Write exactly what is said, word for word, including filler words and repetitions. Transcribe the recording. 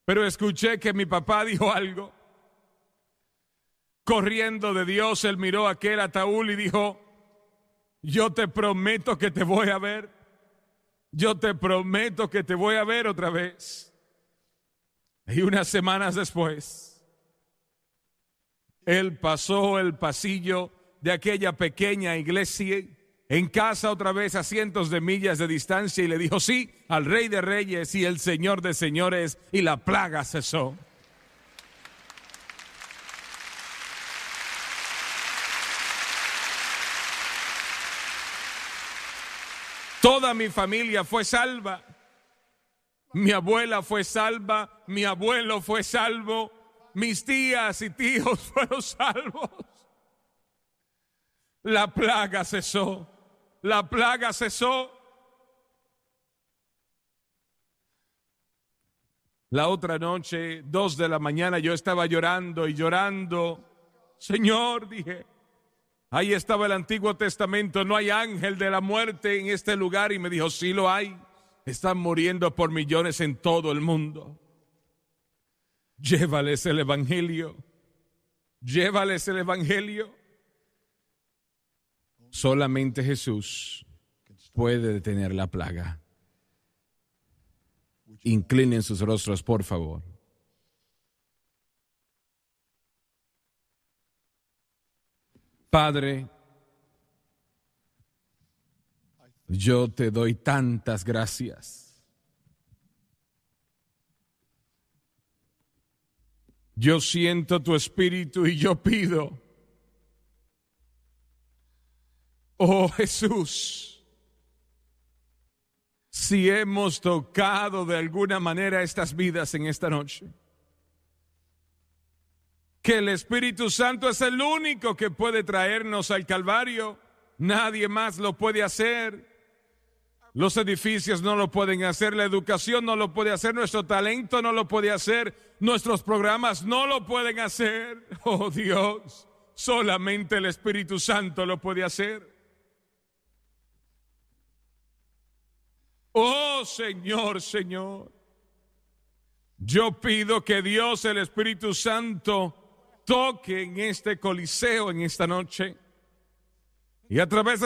Pero escuché que mi papá dijo algo. Corriendo de Dios, él miró aquel ataúd y dijo: yo te prometo que te voy a ver. Yo te prometo que te voy a ver otra vez. Y unas semanas después, él pasó el pasillo de aquella pequeña iglesia en casa otra vez a cientos de millas de distancia y le dijo sí al Rey de Reyes y el Señor de Señores, y la plaga cesó. Toda mi familia fue salva. Mi abuela fue salva, mi abuelo fue salvo, mis tías y tíos fueron salvos. La plaga cesó, la plaga cesó. La otra noche, dos de la mañana, yo estaba llorando y llorando. Señor, dije, ahí estaba el Antiguo Testamento, no hay ángel de la muerte en este lugar. Y me dijo, sí lo hay, están muriendo por millones en todo el mundo. Llévales el evangelio, llévales el evangelio. Solamente Jesús puede detener la plaga. Inclinen sus rostros, por favor. Padre, yo te doy tantas gracias. Yo siento tu espíritu y yo pido, oh Jesús, si hemos tocado de alguna manera estas vidas en esta noche, que el Espíritu Santo es el único que puede traernos al Calvario. Nadie más lo puede hacer. Los edificios no lo pueden hacer, la educación no lo puede hacer, nuestro talento no lo puede hacer, nuestros programas no lo pueden hacer. Oh Dios, solamente el Espíritu Santo lo puede hacer. Oh Señor, Señor, yo pido que Dios, el Espíritu Santo, toque en este coliseo en esta noche y a través de